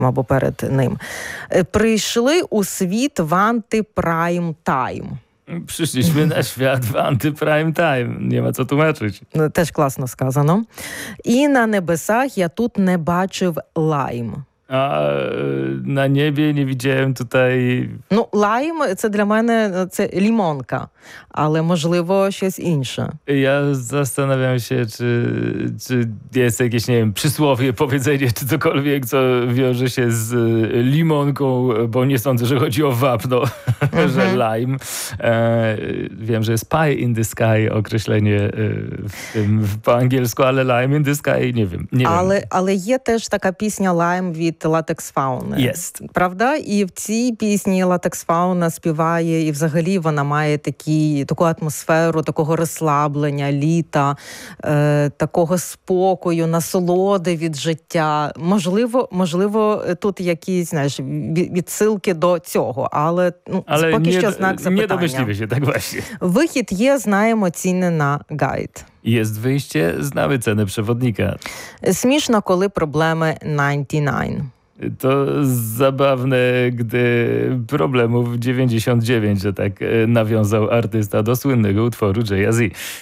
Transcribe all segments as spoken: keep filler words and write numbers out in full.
або перед ним. Прийшли у світ в антипрайм тайм. Przyszliśmy na świat w anty-prime time. Nie ma co tłumaczyć. Теж класно сказано. І на небесах я тут не бачив лайм. A na niebie nie widziałem tutaj... Ну, лайм – це для мене це лімонка, але, можливо, щось інше. Ja zastanawiam się, czy, czy jest jakieś, nie wiem, przysłowie, powiedzenie, czy cokolwiek, co wiąże się z limonką, bo nie sądzę, że chodzi o wapno, mm-hmm. że lime. E, wiem, że jest pie in the sky określenie w tym, po angielsku, ale lime in the sky nie wiem. Nie але, wiem. але є теж така пісня «Лайм» від Latex Fauna. Jest. Правда? І в цій пісні Latex Fauna співає, і взагалі вона має такі, таку атмосферу, такого розслаблення, літа, е, такого спокою, насолоди від життя. Можливо, можливо, тут якісь, знаєш, відсилки до цього, але, ну, але поки nie, що знак запитання. Nie domyśliwy się, tak właśnie. Вихід є, знаємо ціни на гайд. Jest wyjście, znamy cenę przewodnika. Смішно, коли проблеми dziewięćdziesiąt dziewięć. To zabawne, gdy problemów dziewięćdziesiąt dziewięć, że tak nawiązał artysta do słynnego utworu Jay-Z.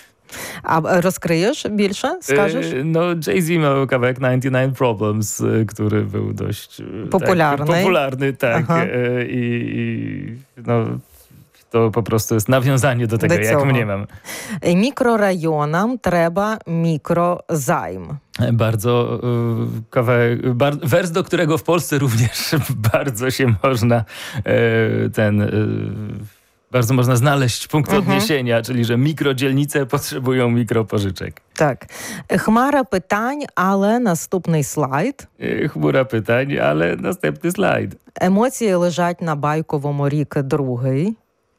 A rozkryjesz більше, скажеш? No, Jay-Z miał kawałek dziewięćdziesiąt dziewięć Problems, który był dość popularny. Tak, popularny, tak. I, i no, to po prostu jest nawiązanie do tego, do jak mniemam. Mikrorajonam trzeba mikrozajm. Bardzo y, kawałek, bar, wers, do którego w Polsce również bardzo się można y, ten... Y, bardzo można znaleźć punkt mhm. odniesienia, czyli że mikrodzielnice potrzebują mikropożyczek. Tak. Chmara pytań, ale następny slajd. Chmura pytań, ale następny slajd. Емоції лежать на байковому рік другий.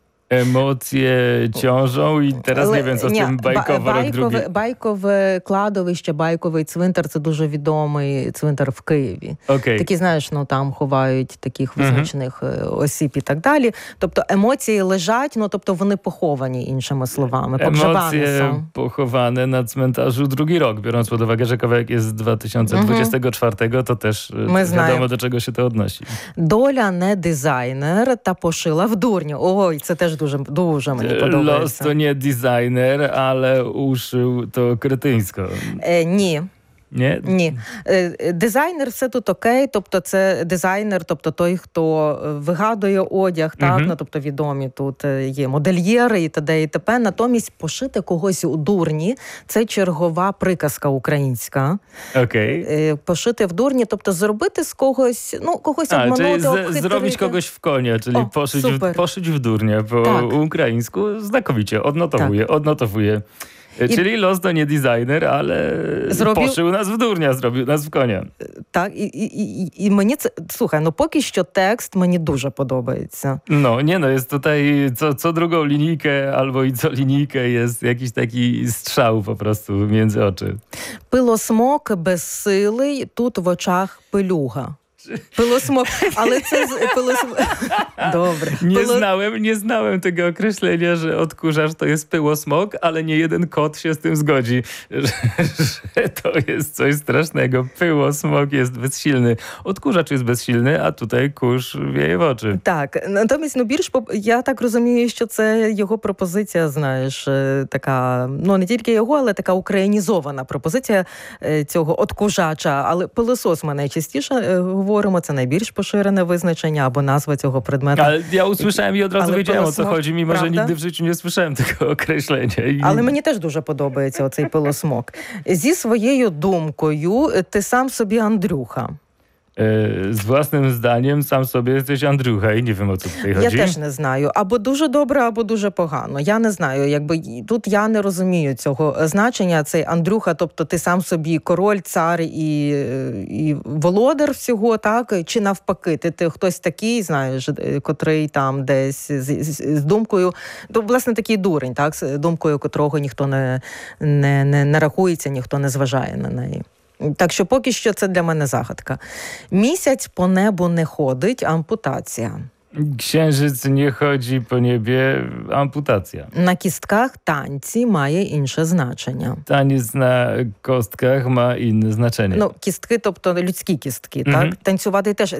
Emocje ciążą i teraz nie wiem, co z Ні, tym bajkowo rok drugi. Байкове кладовище, байковий цвинтар – це дуже відомий цвинтар в Києві. Okay. Такі, знаєш, ну там ховають таких визначених uh-huh. осіб і так далі. Тобто емоції лежать, ну тобто вони поховані, іншими словами. Emocje pochowane na cmentarzu drugi rok, biorąc pod uwagę, że kawałek jest z dwa tysiące dwudziestego czwartego, uh-huh. to też Ми wiadomo, знаємо. Do czego się to odnosi. Доля не дизайнер та пошила в дурню. Ой, це теж Дуже, дуже мені подобається. Los to nie designer, ale uszył to kretyńsko. Е, ні. Ні? Ні. Дизайнер все тут окей, тобто це дизайнер, тобто той, хто вигадує одяг, так, uh-huh. ну, тобто відомі тут є модельєри і т.д. і т.п. Натомість пошити когось у дурні – це чергова приказка українська. Окей. Okay. Пошити в дурні, тобто зробити з когось, ну, когось A, обманути, czyli обхитрити. Zrobić kogoś w konia, czyli o, poszyć, w, poszyć w durnie po tak. ukraińsku. Znakomicie, odnotowuję, tak. odnotowuję. Czyli Los to nie designer, ale zrobił... poszył nas w durnia, zrobił nas w konia. Так, і, і, і, і мені це, слухай, ну поки що текст мені дуже подобається. No, nie no, jest tutaj co, co drugą linijkę albo i co linijkę jest jakiś taki strzał po prostu między oczy. Пилосмок безсилий, тут в очах пилюга. Pylosmok, ale co z pylosmok? Dobra. Nie, Pylo... znałem, nie znałem tego określenia, że odkurzacz to jest pyłosmok, ale nie jeden kot się z tym zgodzi, że, że to jest coś strasznego. Pyłosmok jest bezsilny. Odkurzacz jest bezsilny, a tutaj kurz wieje w oczy. Так, натомість, ну, більш, я так розумію, що це його пропозиція, знаєш, така, ну, не тільки його, але така українізована пропозиція цього odkurzacza, але пилосос ми найчастіше говоримо, це найбільш поширене визначення або назва цього предмета. Ale ja usłyszałem i od razu ale wiedziałem, o co chodzi, mimo prawda? że nigdy w życiu nie słyszałem tego określenia. I... Але мені теж дуже подобається оцей пилосмок. Зі своєю думкою ти сам собі Андрюха. Z własnym zdaniem sam sobie jesteś Andrucha i nie wiem, o co tutaj chodzi. Я теж не знаю. Або дуже добре, або дуже погано. Я не знаю. Якби тут я не розумію цього значення. Цей Андрюха, тобто ти сам собі король, цар і, і володар всього, так? Чи навпаки, ти, ти хтось такий, знаєш, котрий там десь з, з, з думкою, то, власне, такий дурень, так? З думкою котрого ніхто не, не, не, не рахується, ніхто не зважає на неї. Так що поки що це для мене загадка. Місяць по небу не ходить, ампутація. Księżyc nie chodzi po niebie, amputacja. На кістках танці має інше значення. Taniec na kostkach ma inne znaczenie. Ну, кістки, тобто людські кістки, Мгм. так? Танцювати теж